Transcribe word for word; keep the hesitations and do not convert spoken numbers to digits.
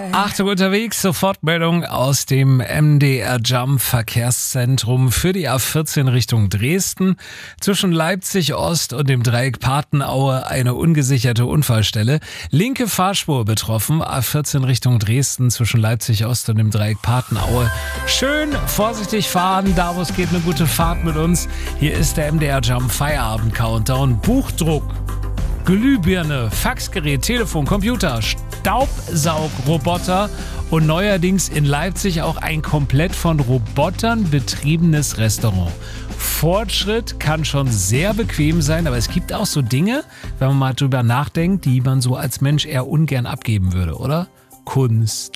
Achtung unterwegs, Sofortmeldung aus dem M D R Jump Verkehrszentrum für die A vierzehn Richtung Dresden. Zwischen Leipzig Ost und dem Dreieck Patenaue eine ungesicherte Unfallstelle. Linke Fahrspur betroffen, A vierzehn Richtung Dresden zwischen Leipzig Ost und dem Dreieck Patenaue. Schön vorsichtig fahren, da wo es geht, eine gute Fahrt mit uns. Hier ist der M D R Jump Feierabend Countdown. Buchdruck, Glühbirne, Faxgerät, Telefon, Computer, Staubsaugroboter und neuerdings in Leipzig auch ein komplett von Robotern betriebenes Restaurant. Fortschritt kann schon sehr bequem sein, aber es gibt auch so Dinge, wenn man mal drüber nachdenkt, die man so als Mensch eher ungern abgeben würde, oder? Kunst,